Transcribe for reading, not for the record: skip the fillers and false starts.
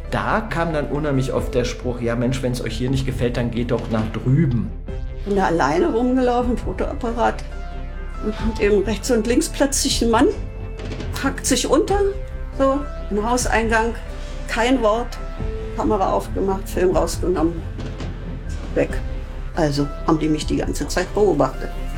Da kam dann unheimlich oft der Spruch, ja Mensch, wenn es euch hier nicht gefällt, dann geht doch nach drüben. Bin da alleine rumgelaufen, Fotoapparat. Und eben rechts und links plötzlich ein Mann, packt sich unter, so im Hauseingang, kein Wort, Kamera aufgemacht, Film rausgenommen, weg. Also haben die mich die ganze Zeit beobachtet.